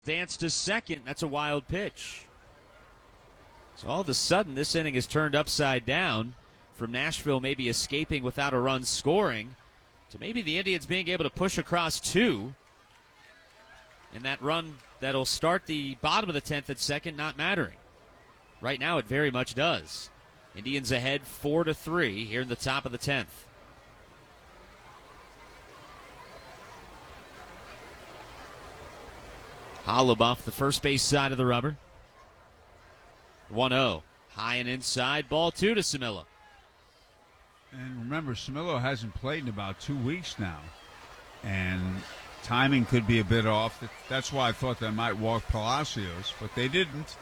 Dance to second. That's a wild pitch. So all of a sudden, this inning is turned upside down from Nashville maybe escaping without a run scoring to maybe the Indians being able to push across two. And that run that'll start the bottom of the 10th at second not mattering. Right now it very much does. Indians ahead 4-3 here in the top of the 10th. Holub off the first base side of the rubber. 1-0. High and inside. Ball 2 to Camilo. And remember, Camilo hasn't played in about 2 weeks now. And timing could be a bit off. That's why I thought they might walk Palacios, but they didn't.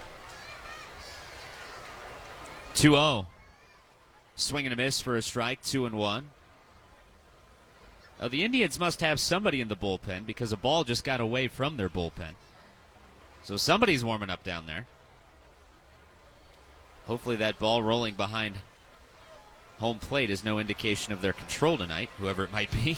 2-0. Swing and a miss for a strike. 2-1. Oh, the Indians must have somebody in the bullpen because a ball just got away from their bullpen. So somebody's warming up down there. Hopefully that ball rolling behind home plate is no indication of their control tonight, whoever it might be.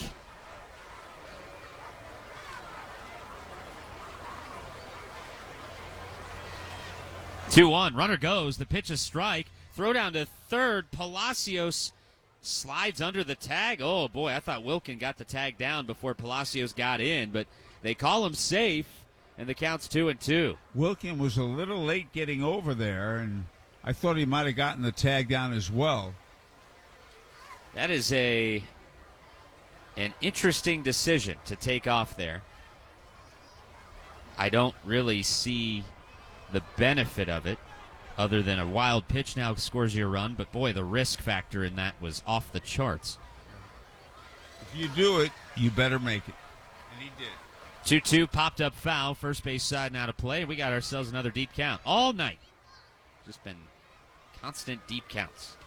Two one. Runner goes. The pitch is strike. Throw down to third. Palacios slides under the tag. Oh, boy, I thought Wilkin got the tag down before Palacios got in, but they call him safe, and the count's 2-2. Wilkin was a little late getting over there, and I thought he might have gotten the tag down as well. That is an interesting decision to take off there. I don't really see the benefit of it other than a wild pitch now scores you a run, but boy, the risk factor in that was off the charts. If you do it, you better make it. And he did. 2-2 popped up foul, first base side now to play. We got ourselves another deep count all night. Just been constant deep counts.